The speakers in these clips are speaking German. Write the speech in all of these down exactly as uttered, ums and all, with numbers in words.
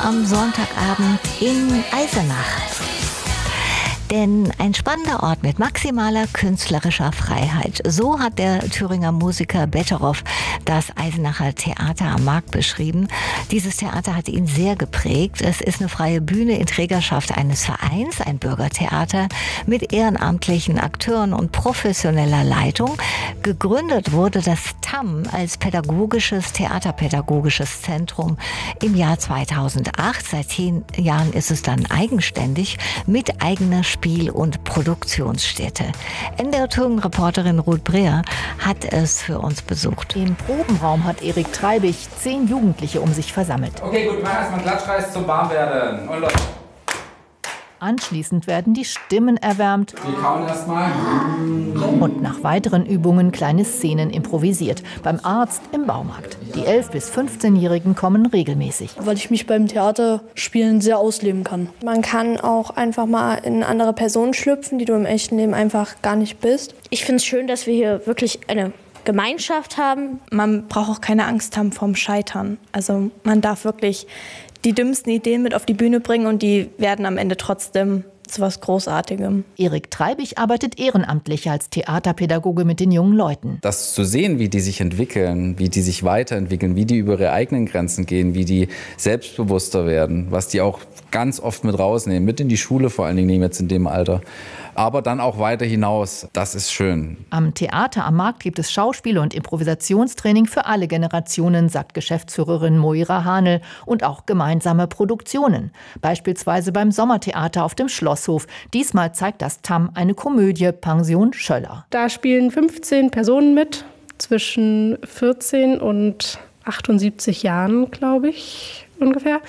am Sonntagabend in Eisenach. Denn ein spannender Ort mit maximaler künstlerischer Freiheit. So hat der Thüringer Musiker Betteroff das Eisenacher Theater am Markt beschrieben. Dieses Theater hat ihn sehr geprägt. Es ist eine freie Bühne in Trägerschaft eines Vereins, ein Bürgertheater mit ehrenamtlichen Akteuren und professioneller Leitung. Gegründet wurde das T A M als pädagogisches, theaterpädagogisches Zentrum im Jahr zweitausendacht. Seit zehn Jahren ist es dann eigenständig mit eigener Spiel- und Produktionsstätte. N D R-Thüringen-Reporterin Ruth Breer hat es für uns besucht. Im Probenraum hat Erik Treibig zehn Jugendliche um sich versammelt. Okay, gut, mach erstmal einen Klatschkreis zum Warmwerden. Und los. Anschließend werden die Stimmen erwärmt. Wir kauen erstmal. Und nach weiteren Übungen kleine Szenen improvisiert. Beim Arzt im Baumarkt. Die elf- bis fünfzehnjährigen kommen regelmäßig. Weil ich mich beim Theaterspielen sehr ausleben kann. Man kann auch einfach mal in andere Personen schlüpfen, die du im echten Leben einfach gar nicht bist. Ich finde es schön, dass wir hier wirklich eine Gemeinschaft haben. Man braucht auch keine Angst haben vorm Scheitern. Also man darf wirklich die dümmsten Ideen mit auf die Bühne bringen und die werden am Ende trotzdem zu was Großartigem. Erik Treibig arbeitet ehrenamtlich als Theaterpädagoge mit den jungen Leuten. Das zu sehen, wie die sich entwickeln, wie die sich weiterentwickeln, wie die über ihre eigenen Grenzen gehen, wie die selbstbewusster werden, was die auch ganz oft mit rausnehmen, mit in die Schule vor allen Dingen jetzt in dem Alter, aber dann auch weiter hinaus. Das ist schön. Am Theater am Markt gibt es Schauspiel- und Improvisationstraining für alle Generationen, sagt Geschäftsführerin Moira Hanel, und auch gemeinsame Produktionen. Beispielsweise beim Sommertheater auf dem Schlosshof. Diesmal zeigt das T A M eine Komödie, Pension Schöller. Da spielen fünfzehn Personen mit, zwischen vierzehn und achtundsiebzig Jahren, glaube ich, ungefähr.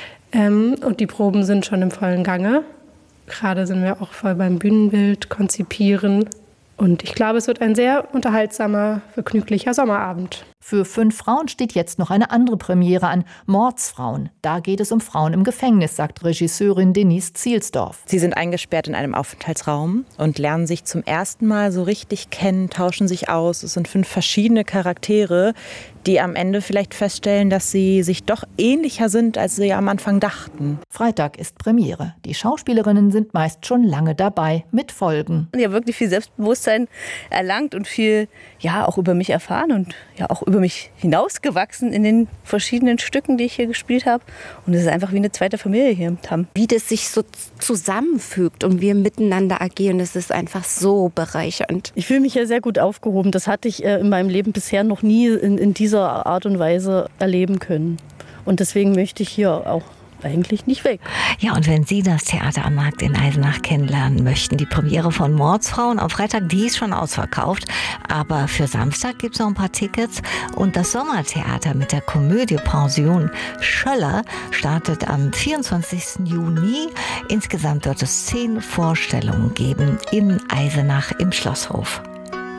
Ähm, und die Proben sind schon im vollen Gange. Gerade sind wir auch voll beim Bühnenbild konzipieren. Und ich glaube, es wird ein sehr unterhaltsamer, vergnüglicher Sommerabend. Für fünf Frauen steht jetzt noch eine andere Premiere an, Mordsfrauen. Da geht es um Frauen im Gefängnis, sagt Regisseurin Denise Zielsdorf. Sie sind eingesperrt in einem Aufenthaltsraum und lernen sich zum ersten Mal so richtig kennen, tauschen sich aus. Es sind fünf verschiedene Charaktere, die am Ende vielleicht feststellen, dass sie sich doch ähnlicher sind, als sie am Anfang dachten. Freitag ist Premiere. Die Schauspielerinnen sind meist schon lange dabei, mit Folgen. Ich habe wirklich viel Selbstbewusstsein erlangt und viel, ja, auch über mich erfahren und ja auch über mich hinausgewachsen in den verschiedenen Stücken, die ich hier gespielt habe. Und es ist einfach wie eine zweite Familie hier im T A M. Wie das sich so zusammenfügt und wir miteinander agieren, das ist einfach so bereichernd. Ich fühle mich ja sehr gut aufgehoben. Das hatte ich in meinem Leben bisher noch nie in, in dieser Art und Weise erleben können. Und deswegen möchte ich hier auch eigentlich nicht weg. Ja, und wenn Sie das Theater am Markt in Eisenach kennenlernen möchten, die Premiere von Mordsfrauen am Freitag, die ist schon ausverkauft, aber für Samstag gibt es noch ein paar Tickets und das Sommertheater mit der Komödie Pension Schöller startet am vierundzwanzigsten Juni. Insgesamt wird es zehn Vorstellungen geben in Eisenach im Schlosshof.